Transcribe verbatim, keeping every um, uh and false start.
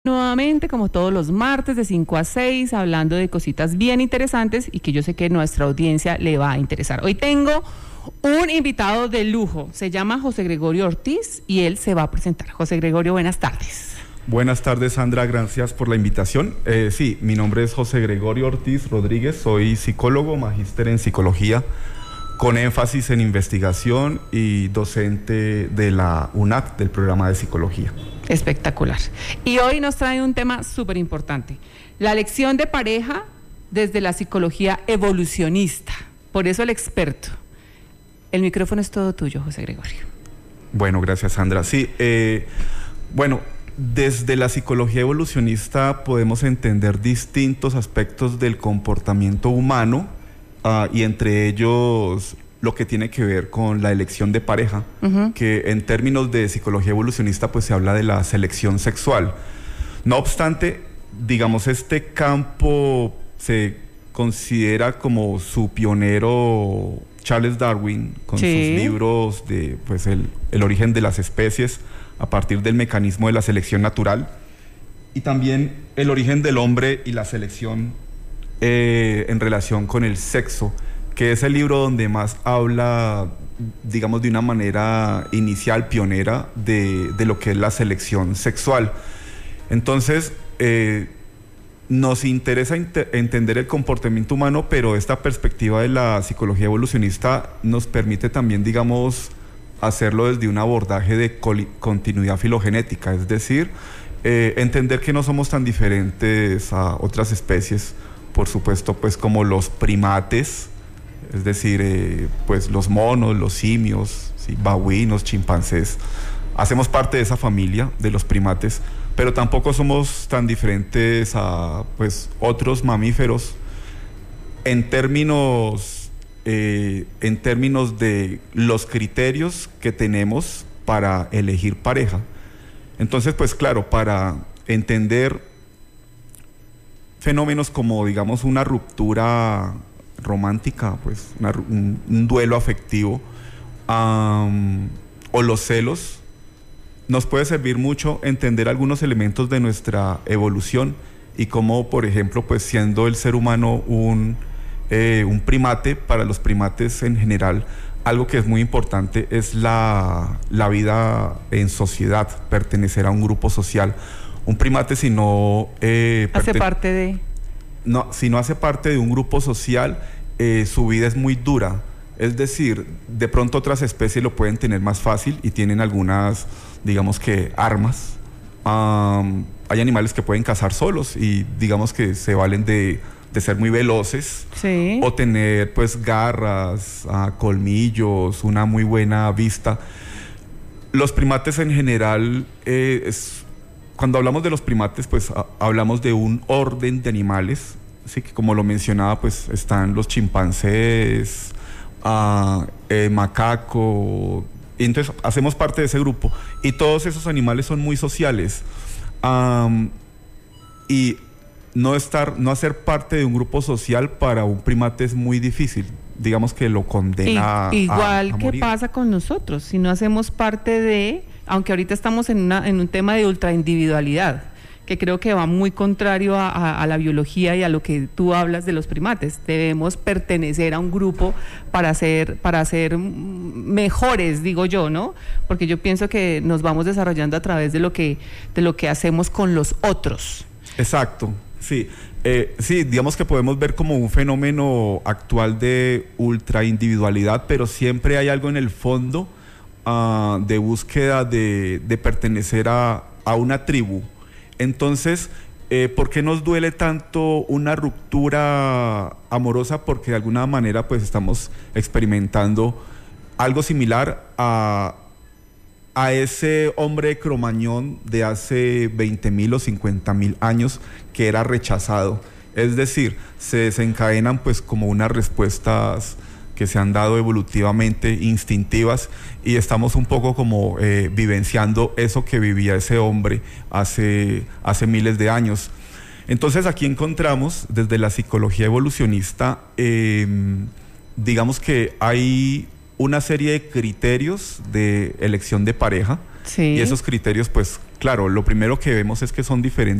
Nuevamente, como todos los martes de cinco a seis, hablando de cositas bien interesantes y que yo sé que nuestra audiencia le va a interesar. Hoy tengo un invitado de lujo, se llama José Gregorio Ortiz y él se va a presentar. José Gregorio, buenas tardes. Buenas tardes, Sandra, gracias por la invitación. Eh, sí, mi nombre es José Gregorio Ortiz Rodríguez, soy psicólogo, magíster en psicología, con énfasis en investigación y docente de la U N A C, del programa de psicología. Espectacular. Y hoy nos trae un tema súper importante, la elección de pareja desde la psicología evolucionista. Por eso el experto. El micrófono es todo tuyo, José Gregorio. Bueno, gracias, Sandra. Sí, eh, bueno, desde la psicología evolucionista podemos entender distintos aspectos del comportamiento humano, uh, y entre ellos lo que tiene que ver con la elección de pareja, uh-huh. que en términos de psicología evolucionista pues se habla de la selección sexual. No obstante, digamos, este campo se considera como su pionero Charles Darwin, con sí. sus libros de pues el, el origen de las especies a partir del mecanismo de la selección natural, y también el origen del hombre y la selección eh, en relación con el sexo, que es el libro donde más habla, digamos, de una manera inicial, pionera, de, de lo que es la selección sexual. Entonces, eh, nos interesa ent- entender el comportamiento humano, pero esta perspectiva de la psicología evolucionista nos permite también, digamos, hacerlo desde un abordaje de coli- continuidad filogenética, es decir, eh, entender que no somos tan diferentes a otras especies, por supuesto, pues como los primates, es decir, eh, pues los monos, los simios, ¿sí? babuinos, chimpancés, hacemos parte de esa familia de los primates, pero tampoco somos tan diferentes a pues otros mamíferos en términos, eh, en términos de los criterios que tenemos para elegir pareja. Entonces, pues claro, para entender fenómenos como, digamos, una ruptura romántica, pues una, un, un duelo afectivo, um, o los celos, nos puede servir mucho entender algunos elementos de nuestra evolución y cómo, por ejemplo, pues siendo el ser humano un, eh, un primate, para los primates en general, algo que es muy importante es la, la vida en sociedad, pertenecer a un grupo social. Un primate, si no eh, hace parte de... No, si no hace parte de un grupo social, eh, su vida es muy dura. Es decir, de pronto otras especies lo pueden tener más fácil y tienen algunas, digamos que, armas. Um, hay animales que pueden cazar solos y digamos que se valen de, de ser muy veloces, sí. o tener pues garras, uh, colmillos, una muy buena vista. Los primates en general, eh, es, cuando hablamos de los primates, pues a, hablamos de un orden de animales, así que como lo mencionaba, pues están los chimpancés, uh, eh, macaco, y entonces hacemos parte de ese grupo, y todos esos animales son muy sociales, um, y no estar, no hacer parte de un grupo social para un primate es muy difícil, digamos que lo condena y, igual a, a que morir. Pasa con nosotros, si no hacemos parte de, aunque ahorita estamos en, una, en un tema de ultraindividualidad, que creo que va muy contrario a, a, a la biología y a lo que tú hablas de los primates. Debemos pertenecer a un grupo para ser, para ser mejores, digo yo, ¿no? Porque yo pienso que nos vamos desarrollando a través de lo que, de lo que hacemos con los otros. Exacto, sí. Eh, sí, digamos que podemos ver como un fenómeno actual de ultraindividualidad, pero siempre hay algo en el fondo uh, de búsqueda de, de pertenecer a, a una tribu. Entonces, eh, ¿por qué nos duele tanto una ruptura amorosa? Porque de alguna manera pues estamos experimentando algo similar a, a ese hombre cromañón de hace veinte mil o cincuenta mil años que era rechazado. Es decir, se desencadenan pues como unas respuestas que se han dado evolutivamente, instintivas, y estamos un poco como eh, vivenciando eso que vivía ese hombre hace, hace miles de años. Entonces aquí encontramos desde la psicología evolucionista, eh, digamos que hay una serie de criterios de elección de pareja, sí. y esos criterios pues claro, lo primero que vemos es que son diferentes